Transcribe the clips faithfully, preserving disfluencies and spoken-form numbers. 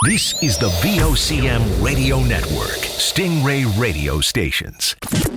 This is the V O C M Radio Network, Stingray Radio Stations.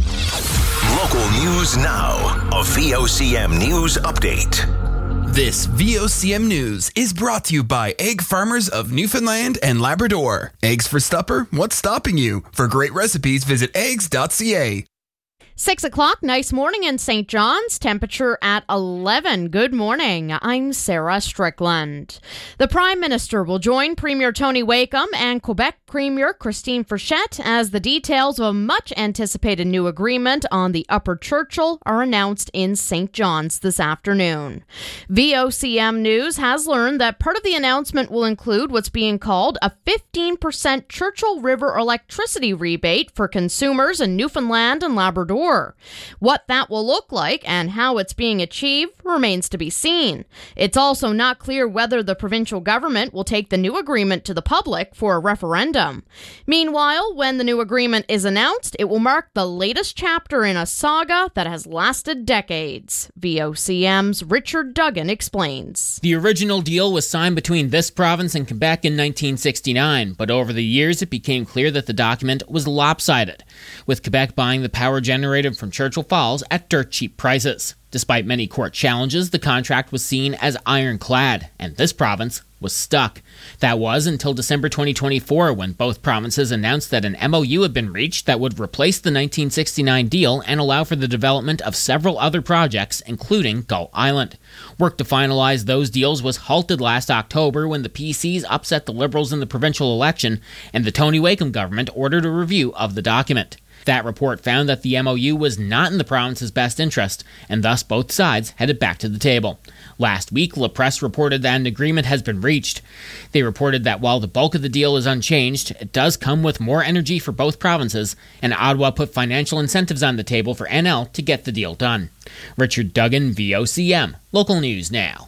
Local news now, a V O C M News Update. This V O C M News is brought to you by Egg Farmers of Newfoundland and Labrador. Eggs for supper? What's stopping you? For great recipes, visit eggs dot c a. Six o'clock, nice morning in Saint John's, temperature at eleven. Good morning, I'm Sarah Strickland. The Prime Minister will join Premier Tony Wakeham and Quebec Premier Christine Frechette as the details of a much-anticipated new agreement on the Upper Churchill are announced in Saint John's this afternoon. V O C M News has learned that part of the announcement will include what's being called a fifteen percent Churchill River electricity rebate for consumers in Newfoundland and Labrador. What that will look like and how it's being achieved remains to be seen. It's also not clear whether the provincial government will take the new agreement to the public for a referendum. Meanwhile, when the new agreement is announced, it will mark the latest chapter in a saga that has lasted decades. V O C M's Richard Duggan explains. The original deal was signed between this province and Quebec in nineteen sixty-nine, but over the years it became clear that the document was lopsided, with Quebec buying the power generated from Churchill Falls at dirt cheap prices. Despite many court challenges, the contract was seen as ironclad, and this province was stuck. That was until December twenty twenty-four, when both provinces announced that an M O U had been reached that would replace the nineteen sixty-nine deal and allow for the development of several other projects, including Gull Island. Work to finalize those deals was halted last October when the P Cs upset the Liberals in the provincial election, and the Tony Wakeham government ordered a review of the document. That report found that the M O U was not in the province's best interest, and thus both sides headed back to the table. Last week, La Presse reported that an agreement has been reached. They reported that while the bulk of the deal is unchanged, it does come with more energy for both provinces, and Ottawa put financial incentives on the table for N L to get the deal done. Richard Duggan, V O C M. Local news now.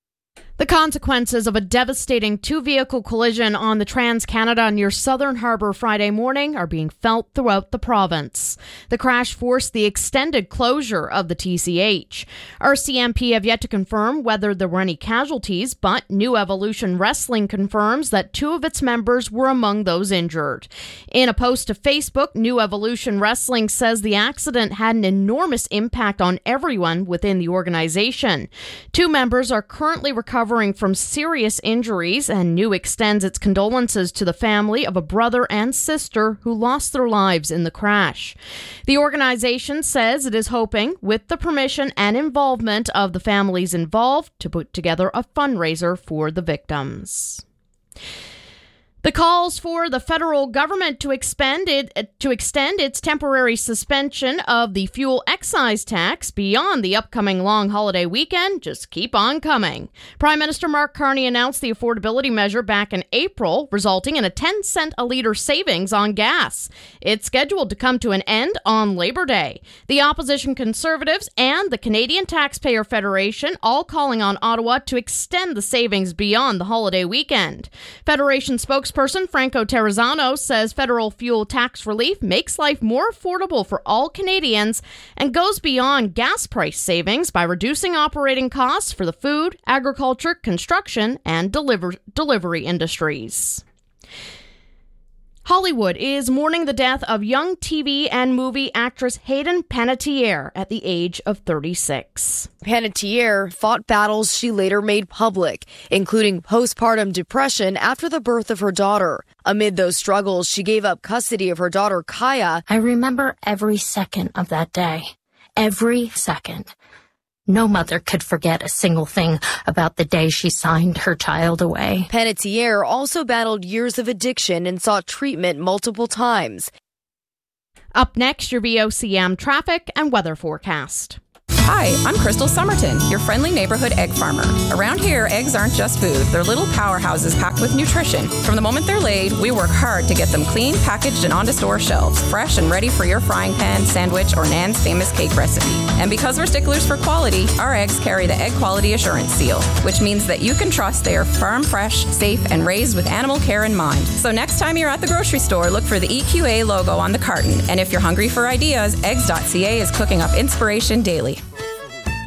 The consequences of a devastating two-vehicle collision on the Trans-Canada near Southern Harbour Friday morning are being felt throughout the province. The crash forced the extended closure of the T C H. R C M P have yet to confirm whether there were any casualties, but New Evolution Wrestling confirms that two of its members were among those injured. In a post to Facebook, New Evolution Wrestling says the accident had an enormous impact on everyone within the organization. Two members are currently recovering from serious injuries, and New extends its condolences to the family of a brother and sister who lost their lives in the crash. The organization says it is hoping, with the permission and involvement of the families involved, to put together a fundraiser for the victims. The calls for the federal government to expend it, to extend its temporary suspension of the fuel excise tax beyond the upcoming long holiday weekend just keep on coming. Prime Minister Mark Carney announced the affordability measure back in April, resulting in a ten cent a litre savings on gas. It's scheduled to come to an end on Labor Day. The opposition Conservatives and the Canadian Taxpayer Federation all calling on Ottawa to extend the savings beyond the holiday weekend. Federation spokesperson Person Franco Terrazzano says federal fuel tax relief makes life more affordable for all Canadians and goes beyond gas price savings by reducing operating costs for the food, agriculture, construction, and deliver- delivery industries. Hollywood is mourning the death of young T V and movie actress Hayden Panettiere at the age of thirty-six. Panettiere fought battles she later made public, including postpartum depression after the birth of her daughter. Amid those struggles, she gave up custody of her daughter, Kaya. I remember every second of that day. Every second. No mother could forget a single thing about the day she signed her child away. Panettiere also battled years of addiction and sought treatment multiple times. Up next, your V O C M traffic and weather forecast. Hi, I'm Crystal Somerton, your friendly neighborhood egg farmer. Around here, eggs aren't just food. They're little powerhouses packed with nutrition. From the moment they're laid, we work hard to get them clean, packaged, and onto store shelves, fresh and ready for your frying pan, sandwich, or Nan's famous cake recipe. And because we're sticklers for quality, our eggs carry the Egg Quality Assurance Seal, which means that you can trust they are farm fresh, safe, and raised with animal care in mind. So next time you're at the grocery store, look for the E Q A logo on the carton. And if you're hungry for ideas, eggs dot c a is cooking up inspiration daily.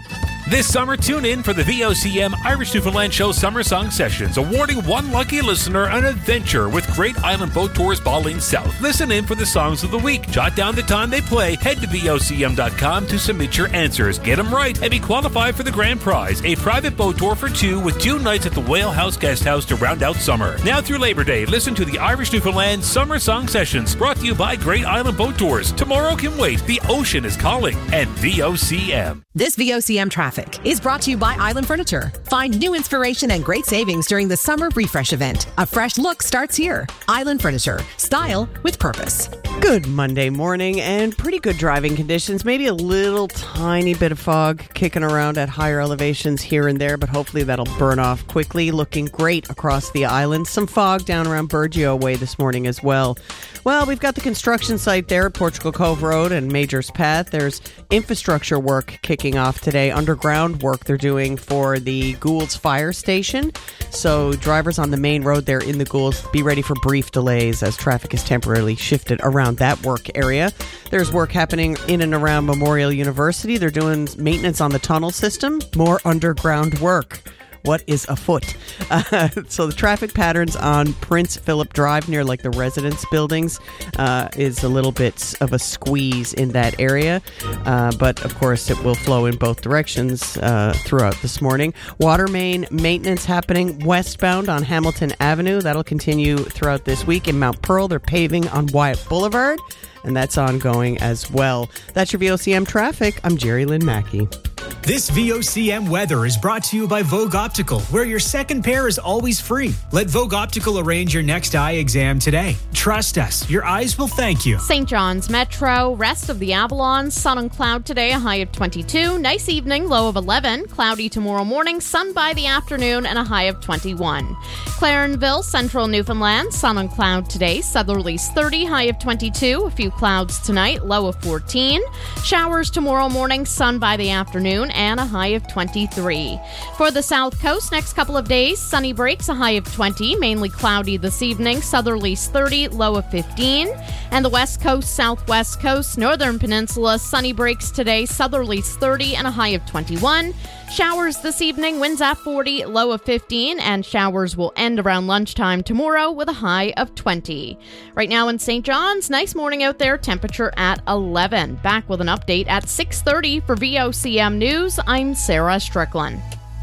This summer, tune in for the V O C M Irish Newfoundland Show Summer Song Sessions, awarding one lucky listener an adventure with Great Island Boat Tours Balling South. Listen in for the songs of the week. Jot down the time they play. Head to V O C M dot com to submit your answers. Get them right and be qualified for the grand prize, a private boat tour for two with two nights at the Whale House Guest House to round out summer. Now through Labor Day, listen to the Irish Newfoundland Summer Song Sessions, brought to you by Great Island Boat Tours. Tomorrow can wait. The ocean is calling. And V O C M. This V O C M traffic is brought to you by Island Furniture. Find new inspiration and great savings during the Summer Refresh event. A fresh look starts here. Island Furniture. Style with purpose. Good Monday morning and pretty good driving conditions. Maybe a little tiny bit of fog kicking around at higher elevations here and there, but hopefully that'll burn off quickly. Looking great across the island. Some fog down around Burgeo Way this morning as well. Well, we've got the construction site there at Portugal Cove Road and Major's Path. There's infrastructure work kicking off today. Underground work they're doing for the Goulds Fire Station. So drivers on the main road there in the Goulds, be ready for brief delays as traffic is temporarily shifted around that work area. There's work happening in and around Memorial University. They're doing maintenance on the tunnel system. More underground work. What is afoot? Uh, so the traffic patterns on Prince Philip Drive near like the residence buildings uh, is a little bit of a squeeze in that area. Uh, but of course it will flow in both directions uh, throughout this morning. Water main maintenance happening westbound on Hamilton Avenue. That'll continue throughout this week. In Mount Pearl, they're paving on Wyatt Boulevard, and that's ongoing as well. That's your V O C M traffic. I'm Jerry Lynn Mackey. This V O C M weather is brought to you by Vogue Optical, where your second pair is always free. Let Vogue Optical arrange your next eye exam today. Trust us, your eyes will thank you. Saint John's Metro, rest of the Avalon, sun and cloud today, a high of twenty-two. Nice evening, low of eleven. Cloudy tomorrow morning, sun by the afternoon, and a high of twenty-one. Clarenville, central Newfoundland, sun and cloud today, southerlies thirty, high of twenty-two. A few clouds tonight, low of fourteen. Showers tomorrow morning, sun by the afternoon, and a high of twenty-three. For the South Coast, next couple of days, sunny breaks, a high of twenty, mainly cloudy this evening, southerlies thirty, low of fifteen. And the West Coast, Southwest Coast, Northern Peninsula, sunny breaks today, southerlies thirty, and a high of twenty-one. Showers this evening, winds at forty, low of fifteen, and showers will end around lunchtime tomorrow with a high of twenty. Right now in Saint John's, nice morning out there, temperature at eleven. Back with an update at six thirty for V O C M News. I'm Sarah Strickland.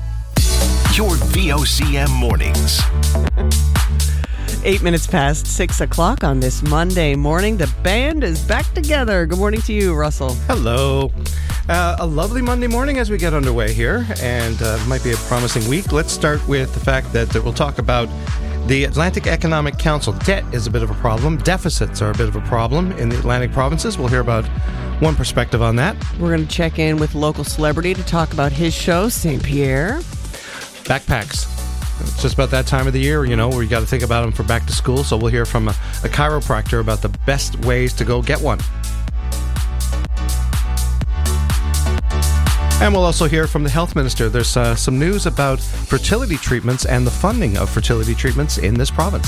Your V O C M mornings. Eight minutes past six o'clock on this Monday morning. The band is back together. Good morning to you, Russell. Hello. Uh, a lovely Monday morning as we get underway here, and uh, might be a promising week. Let's start with the fact that, that we'll talk about the Atlantic Economic Council. Debt is a bit of a problem. Deficits are a bit of a problem in the Atlantic provinces. We'll hear about one perspective on that. We're going to check in with local celebrity to talk about his show, Saint Pierre. Backpacks. It's just about that time of the year, you know, where you got to think about them for back to school. So we'll hear from a, a chiropractor about the best ways to go get one. And we'll also hear from the health minister. There's uh, some news about fertility treatments and the funding of fertility treatments in this province.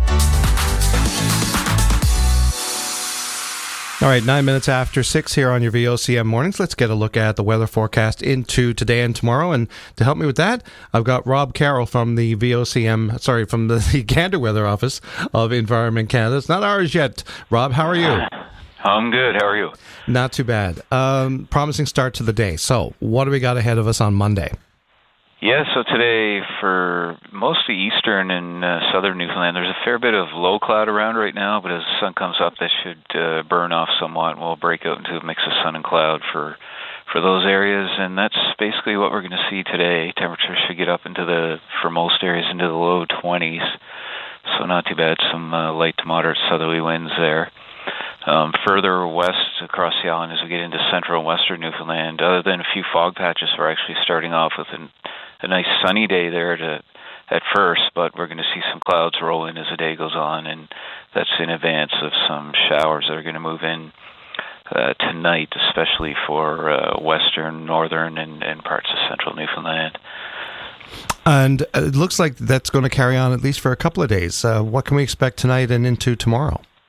All right, nine minutes after six here on your V O C M mornings. Let's get a look at the weather forecast into today and tomorrow. And to help me with that, I've got Rob Carroll from the V O C M, sorry, from the, the Gander Weather Office of Environment Canada. It's not ours yet. Rob, how are you? I'm good. How are you? Not too bad. Um, promising start to the day. So what do we got ahead of us on Monday? Yeah, so today for mostly eastern and uh, southern Newfoundland, there's a fair bit of low cloud around right now, but as the sun comes up, that should uh, burn off somewhat, and we'll break out into a mix of sun and cloud for for those areas, and that's basically what we're going to see today. Temperatures should get up into the, for most areas, into the low twenties, so not too bad. Some uh, light to moderate southerly winds there. Um, further west across the island as we get into central and western Newfoundland, other than a few fog patches, we're actually starting off with an, a nice sunny day there to, at first, but we're going to see some clouds roll in as the day goes on, and that's in advance of some showers that are going to move in uh, tonight, especially for uh, western, northern, and, and parts of central Newfoundland. And it looks like that's going to carry on at least for a couple of days. Uh, what can we expect tonight and into tomorrow?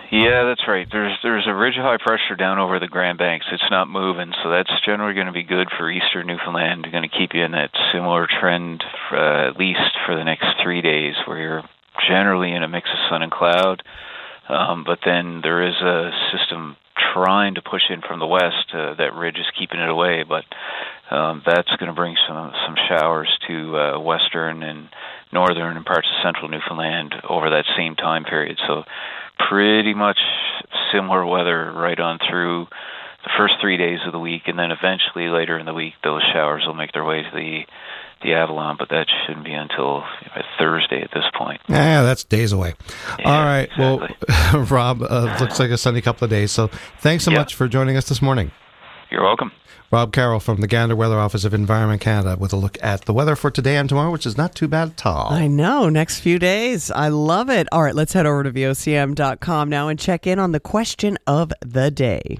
Yeah, that's right. There's there's a ridge of high pressure down over the Grand Banks. It's not moving, so that's generally going to be good for eastern Newfoundland. Going to keep you in that similar trend for, uh, at least for the next three days, where you're generally in a mix of sun and cloud. Um, but then there is a system trying to push in from the west. Uh, that ridge is keeping it away, but um, that's going to bring some some showers to uh, western and northern and parts of central Newfoundland over that same time period. So pretty much similar weather right on through the first three days of the week, and then eventually later in the week those showers will make their way to the the Avalon, but that shouldn't be until you know, Thursday at this point. Yeah, that's days away. Yeah, All right, exactly. well, Rob, uh, looks like a sunny couple of days, so thanks so yep. much for joining us this morning. You're welcome. Rob Carroll from the Gander Weather Office of Environment Canada with a look at the weather for today and tomorrow, which is not too bad at all. I know. Next few days. I love it. All right, let's head over to V O C M dot com now and check in on the question of the day.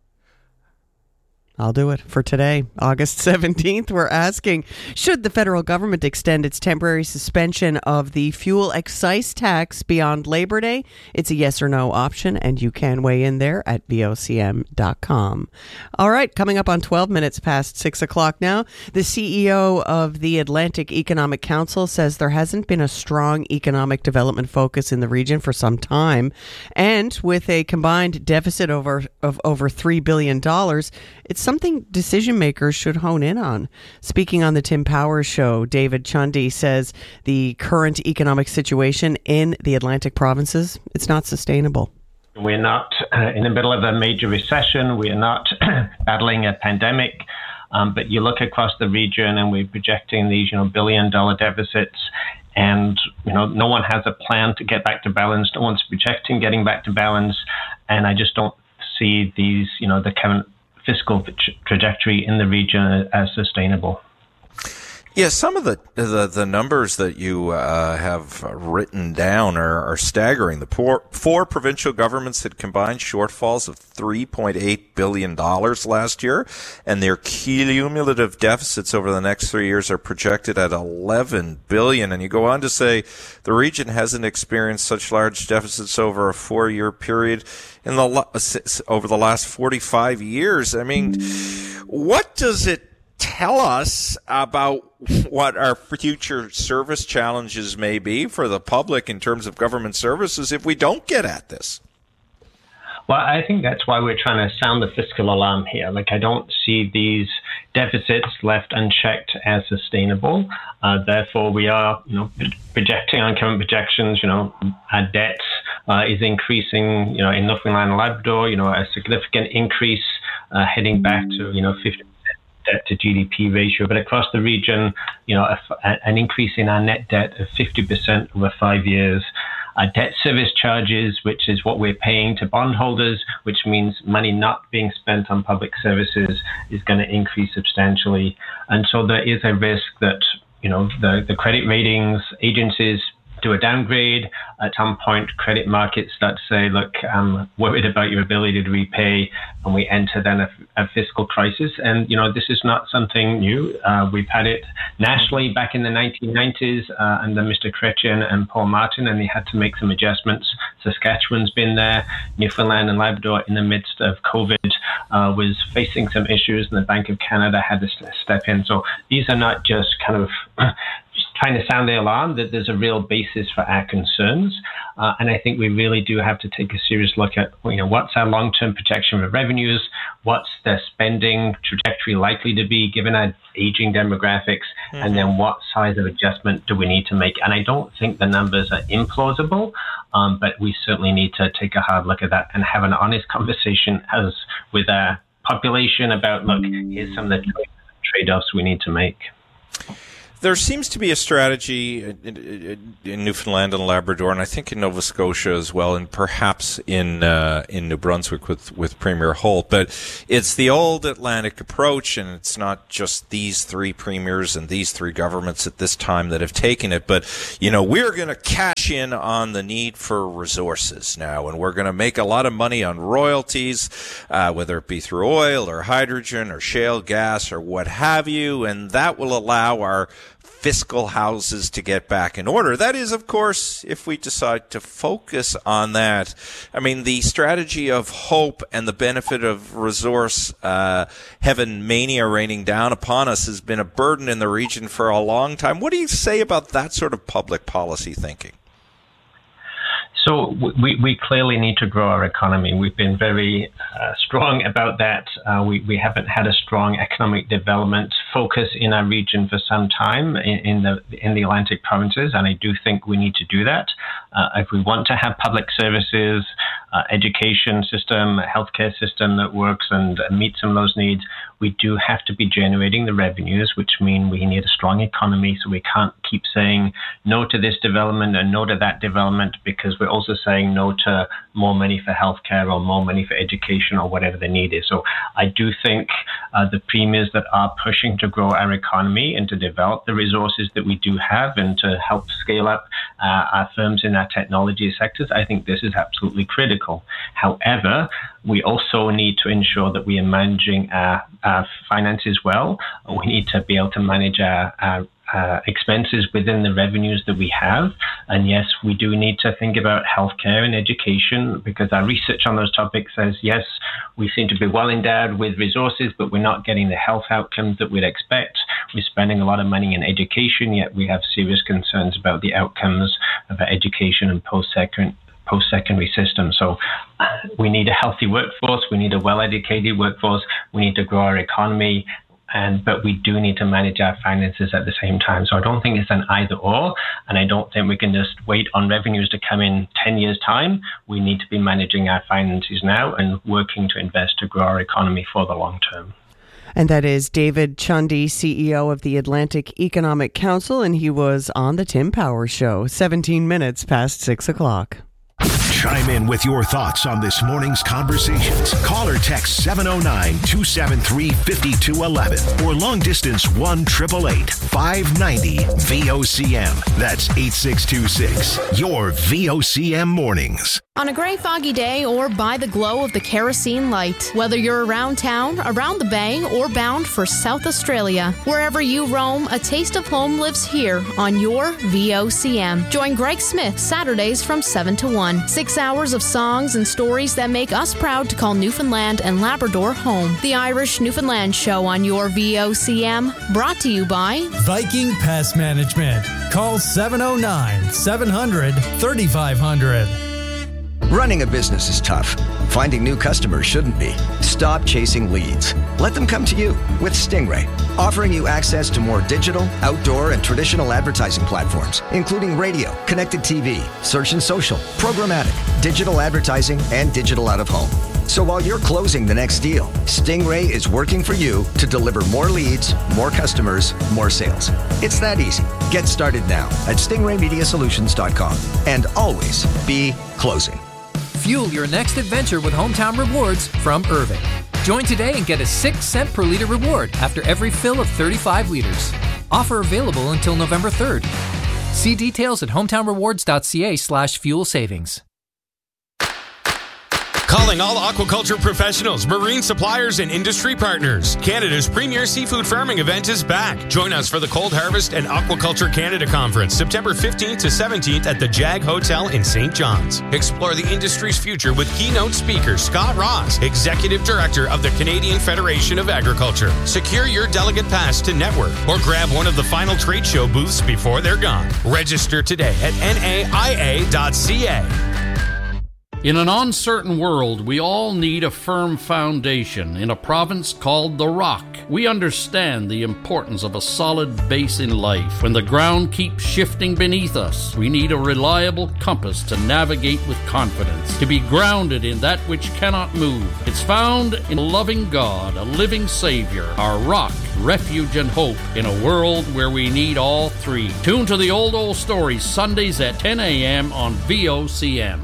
I'll do it for today, August seventeenth. We're asking, should the federal government extend its temporary suspension of the fuel excise tax beyond Labor Day? It's a yes or no option, and you can weigh in there at V O C M dot com. All right, coming up on twelve minutes past six o'clock now, the C E O of the Atlantic Economic Council says there hasn't been a strong economic development focus in the region for some time. And with a combined deficit over of over three billion dollars, it's something decision makers should hone in on. Speaking on the Tim Powers Show, David Chundy says the current economic situation in the Atlantic provinces, it's not sustainable. We're not uh, in the middle of a major recession. We are not battling a pandemic. Um, but you look across the region and we're projecting these, you know, billion dollar deficits. And, you know, no one has a plan to get back to balance. No one's projecting getting back to balance. And I just don't see these, you know, the current fiscal tra- trajectory in the region as sustainable. Yeah, some of the the, the numbers that you uh, have written down are, are staggering. The poor, four provincial governments had combined shortfalls of three point eight billion dollars last year, and their cumulative deficits over the next three years are projected at eleven billion dollars. And you go on to say the region hasn't experienced such large deficits over a four-year period in the over the last forty-five years. I mean, what does it tell us about what our future service challenges may be for the public in terms of government services if we don't get at this? Well, I think that's why we're trying to sound the fiscal alarm here. Like, I don't see these deficits left unchecked as sustainable. Uh, therefore, we are, you know, projecting on current projections, you know, our debt uh, is increasing, you know, in Newfoundland and Labrador, you know, a significant increase uh, heading back to, you know, fifty debt to G D P ratio, but across the region, you know, a, a, an increase in our net debt of fifty percent over five years. Our debt service charges, which is what we're paying to bondholders, which means money not being spent on public services, is going to increase substantially. And so there is a risk that, you know, the, the credit ratings agencies do a downgrade. At some point, credit markets start to say, look, I'm worried about your ability to repay, and we enter then a, a fiscal crisis. And, you know, this is not something new. Uh, we've had it nationally back in the nineteen nineties uh, under Mister Chrétien and Paul Martin, and they had to make some adjustments. Saskatchewan's been there. Newfoundland and Labrador, in the midst of COVID, uh, was facing some issues, and the Bank of Canada had to step in. So these are not just kind of just trying to sound the alarm, that there's a real basis for our concerns. Uh, and I think we really do have to take a serious look at, you know, what's our long-term projection for revenues, what's the spending trajectory likely to be given our aging demographics, mm-hmm. and then what size of adjustment do we need to make? And I don't think the numbers are implausible, um, but we certainly need to take a hard look at that and have an honest conversation as with our population about, look, here's some of the trade-offs we need to make. There seems to be a strategy in, in, in Newfoundland and Labrador, and I think in Nova Scotia as well, and perhaps in uh, in New Brunswick with, with Premier Holt. But it's the old Atlantic approach, and it's not just these three premiers and these three governments at this time that have taken it. But, you know, we're going to cash in on the need for resources now, and we're going to make a lot of money on royalties, uh, whether it be through oil or hydrogen or shale gas or what have you, and that will allow our fiscal houses to get back in order. That is, of course, if we decide to focus on that. I mean, the strategy of hope and the benefit of resource uh, heaven mania raining down upon us has been a burden in the region for a long time. What do you say about that sort of public policy thinking? So we, we clearly need to grow our economy. We've been very uh, strong about that. Uh, we, we haven't had a strong economic development focus in our region for some time in, in the in the Atlantic provinces, and I do think we need to do that. Uh, if we want to have public services, uh, education system, a healthcare system that works and uh, meets some of those needs, we do have to be generating the revenues, which mean we need a strong economy. So we can't keep saying no to this development and no to that development, because we're also saying no to more money for healthcare or more money for education or whatever the need is. So I do think uh, the premiers that are pushing to grow our economy and to develop the resources that we do have and to help scale up uh, our firms in our technology sectors, I think this is absolutely critical. However, we also need to ensure that we are managing our, our finances well. We need to be able to manage our, our Uh, expenses within the revenues that we have. And yes, we do need to think about healthcare and education, because our research on those topics says, yes, we seem to be well endowed with resources, but we're not getting the health outcomes that we'd expect. We're spending a lot of money in education, yet we have serious concerns about the outcomes of our education and post-secondary post-secondary system. So uh, we need a healthy workforce. We need a well-educated workforce. We need to grow our economy. And but we do need to manage our finances at the same time. So I don't think it's an either or, and I don't think we can just wait on revenues to come in ten years' time. We need to be managing our finances now and working to invest to grow our economy for the long term. And that is David Chundy, C E O of the Atlantic Economic Council, and he was on the Tim Power Show, seventeen minutes past six o'clock. Chime in with your thoughts on this morning's conversations. Call or text seven oh nine, two seven three, five two one one or long distance one eight eight eight, five nine zero, V O C M. That's eight six two six. Your V O C M mornings. On a gray, foggy day or by the glow of the kerosene light, whether you're around town, around the bay, or bound for South Australia, wherever you roam, a taste of home lives here on your V O C M. Join Greg Smith Saturdays from seven to one. Six hours of songs and stories that make us proud to call Newfoundland and Labrador home. The Irish Newfoundland Show on your V O C M, brought to you by Viking Pest Management. Call seven oh nine, seven hundred, thirty-five hundred. Running a business is tough. Finding new customers shouldn't be. Stop chasing leads. Let them come to you with Stingray, offering you access to more digital, outdoor, and traditional advertising platforms, including radio, connected T V, search and social, programmatic, digital advertising, and digital out-of-home. So while you're closing the next deal, Stingray is working for you to deliver more leads, more customers, more sales. It's that easy. Get started now at stingray media solutions dot com and always be closing. Fuel your next adventure with Hometown Rewards from Irving. Join today and get a six cent per liter reward after every fill of thirty-five liters. Offer available until November third. See details at hometown rewards dot c a slash fuel savings. Calling all aquaculture professionals, marine suppliers, and industry partners. Canada's premier seafood farming event is back. Join us for the Cold Harvest and Aquaculture Canada Conference, September fifteenth to seventeenth at the Jag Hotel in Saint John's. Explore the industry's future with keynote speaker Scott Ross, Executive Director of the Canadian Federation of Agriculture. Secure your delegate pass to network or grab one of the final trade show booths before they're gone. Register today at N A I A dot C A. In an uncertain world, we all need a firm foundation in a province called the Rock. We understand the importance of a solid base in life. When the ground keeps shifting beneath us, we need a reliable compass to navigate with confidence, to be grounded in that which cannot move. It's found in a loving God, a living Savior, our rock, refuge, and hope in a world where we need all three. Tune to the Old Old Stories Sundays at ten a.m. on V O C M.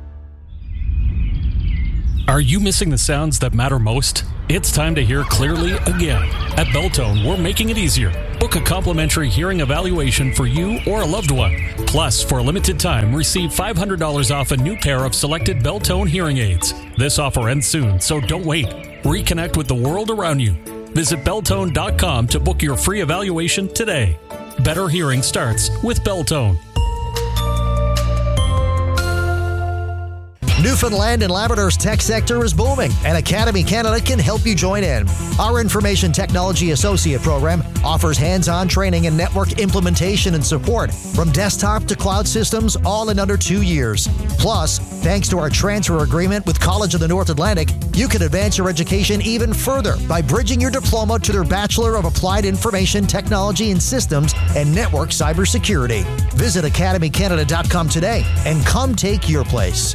Are you missing the sounds that matter most? It's time to hear clearly again. At Beltone, we're making it easier. Book a complimentary hearing evaluation for you or a loved one. Plus, for a limited time, receive five hundred dollars off a new pair of selected Beltone hearing aids. This offer ends soon, so don't wait. Reconnect with the world around you. Visit beltone dot com to book your free evaluation today. Better hearing starts with Beltone. Newfoundland and Labrador's tech sector is booming, and Academy Canada can help you join in. Our Information Technology Associate program offers hands-on training in network implementation and support, from desktop to cloud systems, all in under two years. Plus, thanks to our transfer agreement with College of the North Atlantic, you can advance your education even further by bridging your diploma to their Bachelor of Applied Information Technology and Systems and Network Cybersecurity. Visit academy canada dot com today and come take your place.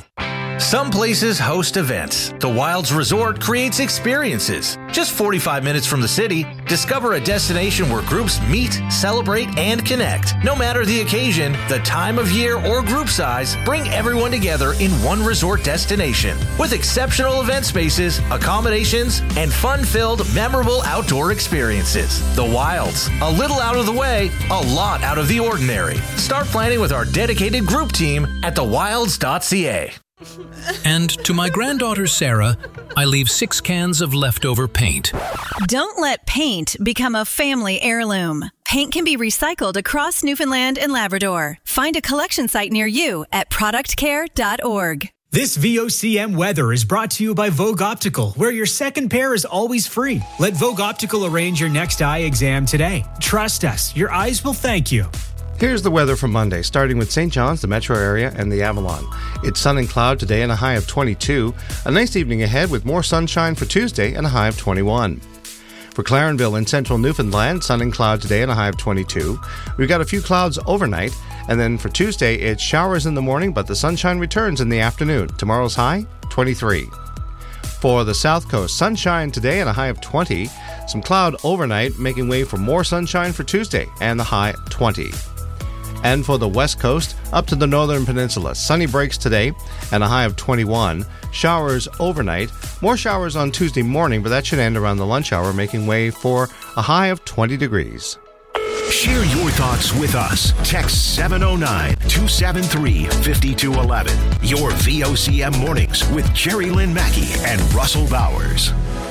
Some places host events. The Wilds Resort creates experiences. Just forty-five minutes from the city, discover a destination where groups meet, celebrate, and connect. No matter the occasion, the time of year, or group size, bring everyone together in one resort destination. With exceptional event spaces, accommodations, and fun-filled, memorable outdoor experiences. The Wilds. A little out of the way, a lot out of the ordinary. Start planning with our dedicated group team at the wilds dot c a. And to my granddaughter Sarah, I leave six cans of leftover paint. Don't let paint become a family heirloom. Paint can be recycled across Newfoundland and Labrador. Find a collection site near you at product care dot org. This V O C M weather is brought to you by Vogue Optical, where your second pair is always free. Let Vogue Optical arrange your next eye exam today. Trust us, your eyes will thank you. Here's the weather for Monday, starting with Saint John's, the metro area, and the Avalon. It's sun and cloud today and a high of twenty-two. A nice evening ahead with more sunshine for Tuesday and a high of twenty-one. For Clarenville in central Newfoundland, sun and cloud today and a high of twenty-two. We've got a few clouds overnight, and then for Tuesday, it's showers in the morning, but the sunshine returns in the afternoon. Tomorrow's high, twenty-three. For the South Coast, sunshine today and a high of twenty. Some cloud overnight, making way for more sunshine for Tuesday and the high twenty. And for the West Coast, up to the Northern Peninsula, sunny breaks today and a high of twenty-one. Showers overnight. More showers on Tuesday morning, but that should end around the lunch hour, making way for a high of twenty degrees. Share your thoughts with us. Text seven oh nine, two seven three, five two one one. Your V O C M Mornings with Jerry Lynn Mackey and Russell Bowers.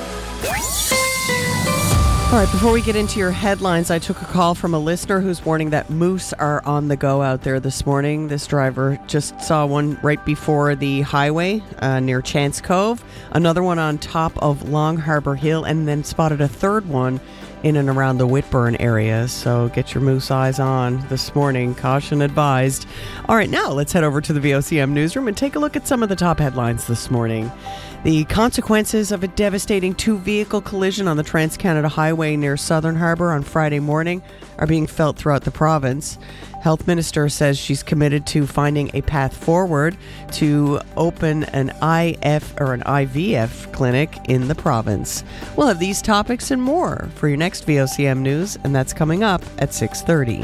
All right, before we get into your headlines, I took a call from a listener who's warning that moose are on the go out there this morning. This driver just saw one right before the highway uh, near Chance Cove, another one on top of Long Harbour Hill, and then spotted a third one in and around the Whitburn area. So get your moose eyes on this morning. Caution advised. All right, now let's head over to the V O C M newsroom and take a look at some of the top headlines this morning. The consequences of a devastating two-vehicle collision on the Trans-Canada Highway near Southern Harbour on Friday morning are being felt throughout the province. Health Minister says she's committed to finding a path forward to open an I F or an I V F clinic in the province. We'll have these topics and more for your next V O C M News, and that's coming up at six thirty.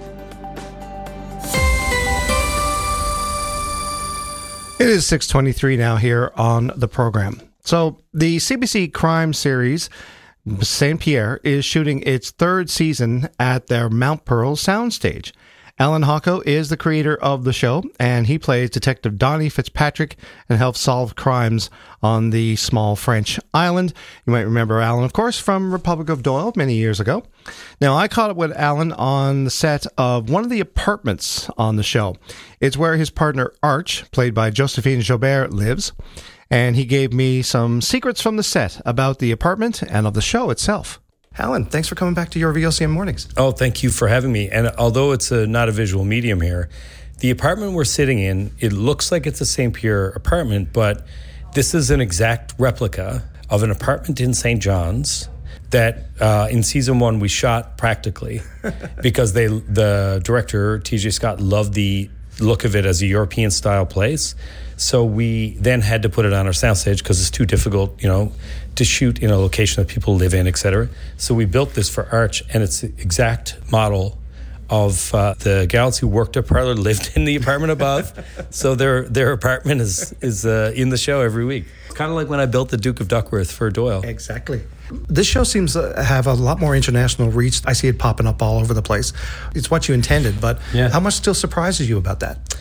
It is six twenty-three now here on the program. So the C B C crime series Saint Pierre is shooting its third season at their Mount Pearl soundstage. Alan Hocko is the creator of the show, and he plays Detective Donnie Fitzpatrick and helps solve crimes on the small French island. You might remember Alan, of course, from Republic of Doyle many years ago. Now, I caught up with Alan on the set of one of the apartments on the show. It's where his partner Arch, played by Josephine Joubert, lives, and he gave me some secrets from the set about the apartment and of the show itself. Alan, thanks for coming back to your V O C M Mornings. Oh, thank you for having me. And although it's a, not a visual medium here, the apartment we're sitting in, it looks like it's a Saint Pierre apartment, but this is an exact replica of an apartment in Saint John's that uh, in season one we shot practically because they the director, T J Scott, loved the look of it as a European-style place. So we then had to put it on our soundstage because it's too difficult, you know, to shoot in a location that people live in, et cetera. So we built this for Arch, and it's the exact model of uh, the gals who worked at Parlor lived in the apartment above. So their their apartment is is uh, in the show every week. It's kind of like when I built the Duke of Duckworth for Doyle. Exactly. This show seems to have a lot more international reach. I see it popping up all over the place. It's what you intended, but yeah. How much still surprises you about that?